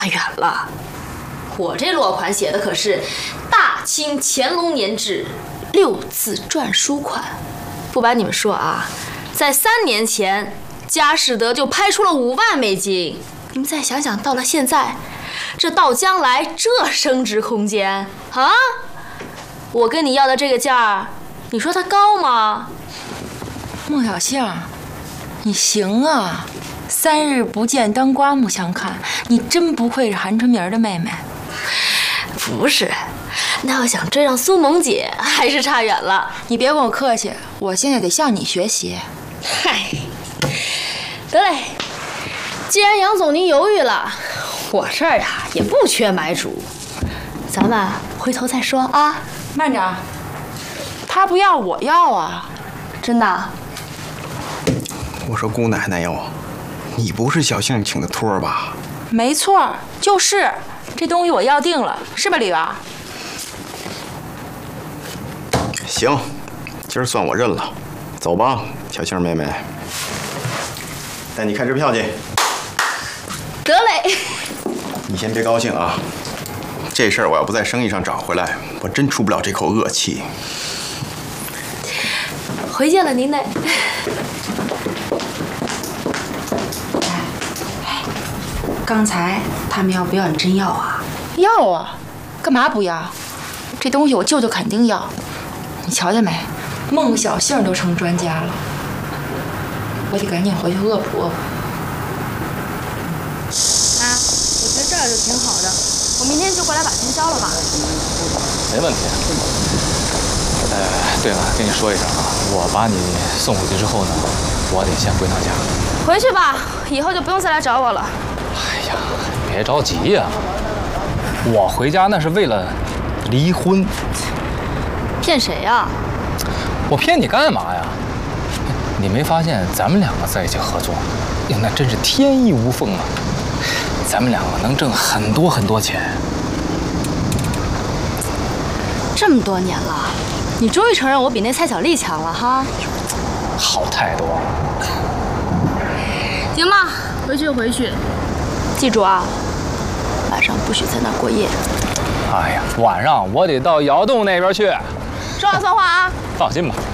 远了。我这落款写的可是大清乾隆年制6字篆书款。不瞒你们说啊，在3年前，佳士得就拍出了5万美金。你们再想想，到了现在，这到将来这升值空间啊！我跟你要的这个价，你说它高吗？ 孟小杏，你行啊！3日不见，当刮目相看。你真不愧是韩春明的妹妹。 不是，那要想追上苏萌姐，还是差远了。 你别跟我客气，我现在得向你学习。 嗨，得嘞，既然杨总您犹豫了，我这儿呀也不缺买主，咱们回头再说啊。 慢着，他不要我要啊！ 真的？ 我说姑奶奶哟，你不是小杏请的托吧？ 没错，就是这东西我要定了，是吧，李元？ 行，今儿算我认了。走吧，小杏妹妹，带你看支票去。 得嘞。 你先别高兴啊，这事儿我要不在生意上找回来，我真出不了这口恶气。 回见了您嘞。 刚才他们要不要你真要啊？ 要啊，干嘛不要？这东西我舅舅肯定要。你瞧见没？孟小杏都成专家了，我得赶紧回去恶补恶补。 啊，我觉得这样就挺好的，我明天就过来把钱交了吧。 没问题。对了，跟你说一声啊，我把你送回去之后呢，我得先回趟家。 回去吧，以后就不用再来找我了。 哎呀，别着急呀，我回家那是为了离婚。 骗谁呀？ 我骗你干嘛呀？你没发现咱们两个在一起合作，那真是天衣无缝啊！咱们两个能挣很多很多钱。 这么多年了，你终于承认我比那蔡小丽强了哈？ 好太多了。 行吧，回去就回去，记住啊，晚上不许在那儿过夜。 哎呀，晚上我得到窑洞那边去。 说话算话啊！ 放心吧。